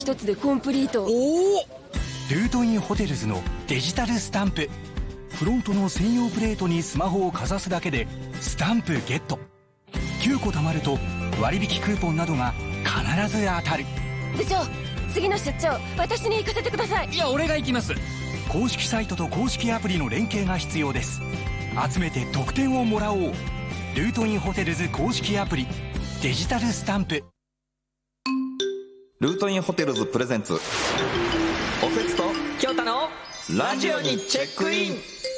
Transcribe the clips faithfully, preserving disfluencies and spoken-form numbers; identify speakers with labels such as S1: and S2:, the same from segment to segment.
S1: 一つでコンプリート。
S2: おお、ルートインホテルズのデジタルスタンプ。フロントの専用プレートにスマホをかざすだけでスタンプゲット。きゅうこ貯まると割引クーポンなどが必ず当たる。
S1: 部長、次の出張私に行かせてください。
S3: いや、俺が行きます。
S2: 公式サイトと公式アプリの連携が必要です。集めて得点をもらおう。ルートインホテルズ公式アプリデジタルスタンプ。
S4: ルートインホテルズプレゼンツ、おせつと
S3: 京太の
S4: ラジオにチェックイン。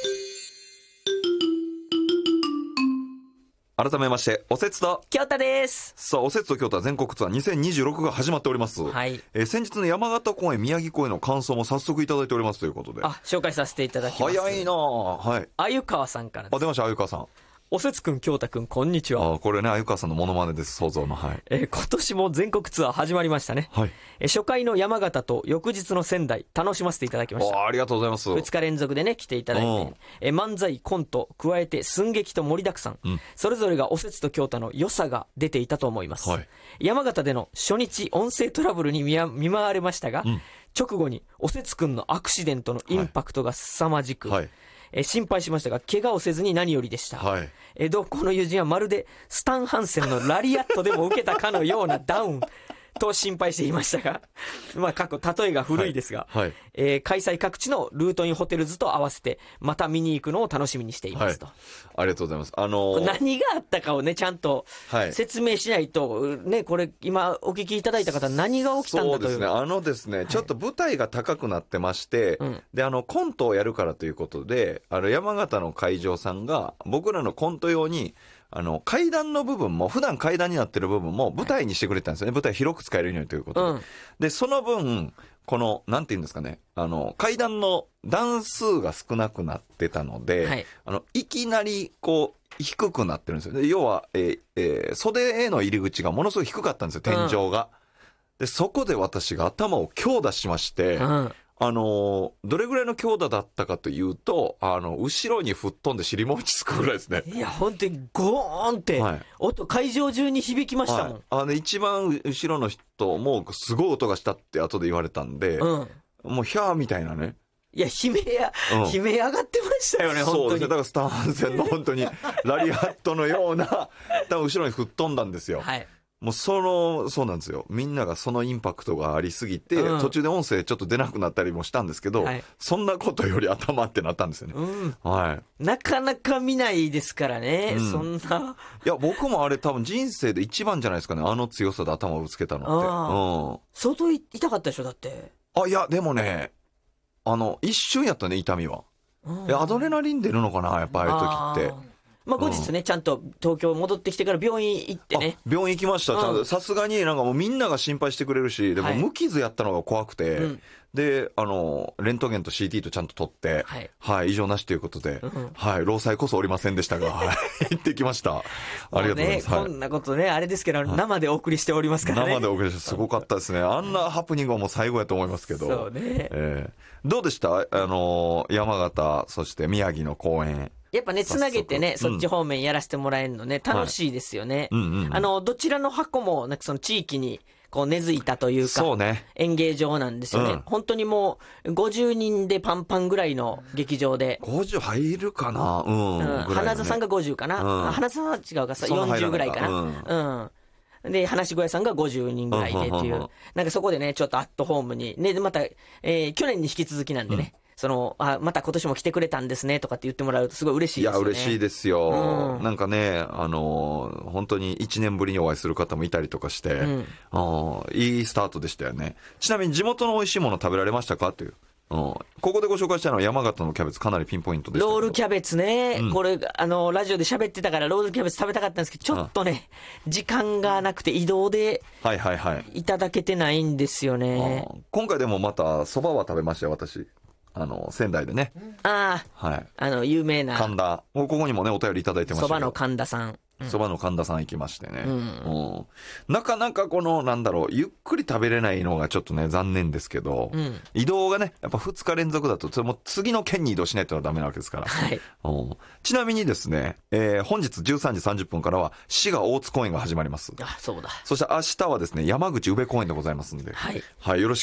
S4: 改めましておせつと
S3: 京太です。
S4: さあ、おせつと京太全国ツアーにせんにじゅうろくが始まっております。
S3: はい、
S4: えー、先日の山形公演、宮城公演の感想も早速いただいておりますということで、
S3: あ、紹介させていただきます。
S4: 早いな。はい、
S3: あゆかわさんからです。
S4: あ、出ました、あゆかわさん。
S3: おせつくん、京太くん、こんにちは。
S4: あ、これね、あゆかわさんのモノマネです、想像の。はい、
S3: えー、今年も全国ツアー始まりましたね。はい、えー、初回の山形と翌日の仙台楽しませていただきました。
S4: あ、ありがとうございます。
S3: ふつか連続でね来ていただいて、えー、漫才コント加えて寸劇と盛りだくさん、うん、それぞれがおせつと京太の良さが出ていたと思います。はい、山形での初日音声トラブルに 見, 見舞われましたが、うん、直後におせつくんのアクシデントのインパクトが凄まじく、はいはい、えー、心配しましたが怪我をせずに何よりでした。はい、えー、同行の友人はまるでスタン・ハンセンのラリアットでも受けたかのようなダウンと心配していましたがまあ過去例えが古いですが、はいはい、えー、開催各地のルートインホテルズと合わせてまた見に行くのを楽しみにしていますと、はい、
S4: ありがとうございます。あのー、
S3: 何があったかをねちゃんと説明しないと、はい、ね、これ今お聞きいただいた方何が起きたんだという。
S4: そうですね、あのですね、はい、ちょっと舞台が高くなってまして、うん、であのコントをやるからということで、あの山形の会場さんが僕らのコント用にあの階段の部分も普段階段になってる部分も舞台にしてくれたんですよね。舞台広く使えるようにということで、うん、でその分このなんていうんですかね、あの階段の段数が少なくなってたので、はい、あのいきなりこう低くなってるんですよ。で要は、えーえー、袖への入り口がものすごい低かったんですよ、天井が、うん、でそこで私が頭を強打しまして、うん、あのどれぐらいの強打だったかというと、あの後ろに吹っ飛んで尻もちつくぐらいですね。
S3: いや本当にゴーンって、はい、音会場中に響きましたもん。はい、
S4: あの一番後ろの人もすごい音がしたって後で言われたんで、うん、もうヒャーみたいなね。
S3: いや悲鳴や、うん、悲鳴上がってましたよね。本当に
S4: そうですね。だからスタン・ハンセンの本当にラリアットのような多分後ろに吹っ飛んだんですよ。はい、もうそのそうなんですよ。みんながそのインパクトがありすぎて、うん、途中で音声ちょっと出なくなったりもしたんですけど、はい、そんなことより頭ってなったんですよね。うん、はい、な
S3: かなか見ないですからね、うん、そんな。
S4: いや僕もあれ多分人生で一番じゃないですかね、あの強さで頭をぶつけたのって。うん、
S3: 相当痛かったでしょだって。
S4: あ、いやでもね、あの一瞬やったね、痛みは。えアドレナリン出るのかな、やっぱああいう時って。
S3: まあ、後日ね、うん、ちゃんと東京戻ってきてから病院行ってね。
S4: 病院行きました。さすがになんかもうみんなが心配してくれるし、でも無傷やったのが怖くて、はい、であのレントゲンと シーティー とちゃんと撮って、はい、はい、異常なしということで、うん、はい、労災こそおりませんでしたが、はい、行ってきました。ありがとうございます。
S3: ね、はい、こんなことねあれですけど、生でお送りしておりますからね。
S4: 生でお送りしてすごかったですね。あんなハプニングはもう最後やと思いますけど。
S3: そうね。
S4: えー、どうでした？あの山形そして宮城の公演。
S3: やっぱねつなげてね、そっち方面やらせてもらえるのね、うん、楽しいですよね。はい、うんうんうん、あのどちらの箱もなんかその地域にこう根付いたというか、そうね、演芸場なんですよね。うん、本当にもうごじゅうにんでパンパンぐらいの劇場で。
S4: ごじゅう入るかな。うん。うん、
S3: 花座さんがごじゅうかな。うん、花座さんは違うかさ、よんじゅうぐらいかな。うん。うん、で話し小屋さんがごじゅうにんぐらいでっていう、なんかそこでねちょっとアットホームにね、また、えー、去年に引き続きなんでね。うん、そのあまた今年も来てくれたんですねとかって言ってもらうとすごい嬉しいですよね。
S4: いや嬉しいですよ。うん、なんかね、あのー、本当にいちねんぶりにお会いする方もいたりとかして、うん、あいいスタートでしたよね。ちなみに地元の美味しいもの食べられましたかという。うん、ここでご紹介したのは山形のキャベツ、かなりピンポイントでした。
S3: ロールキャベツね、うん、これあのラジオで喋ってたからロールキャベツ食べたかったんですけど、ちょっとね、うん、時間がなくて移動でいただけてないんですよね。
S4: 今回でもまたそばは食べましたよ私。あの仙台でね、
S3: ああ、はい、あの有名な
S4: 神田、ここにもねお便りいただいてました。
S3: そばの神田さん、
S4: そばの神田さん行きましてね、
S3: うん
S4: うんなかなかこのなんだろうゆっくり食べれないのがちょっとね残念ですけど、
S3: うん、
S4: 移動がねやっぱふつか連続だとそれも次の県に移動しないとダメなわけですから、
S3: はい、
S4: うんちなみにですね、えー、本日じゅうさんじさんじゅっぷんからは滋賀大津公演が始まります。
S3: あ、そうだ。
S4: そして明日はですね山口宇部公演でございますんで、
S3: はい、
S4: はい、よろしく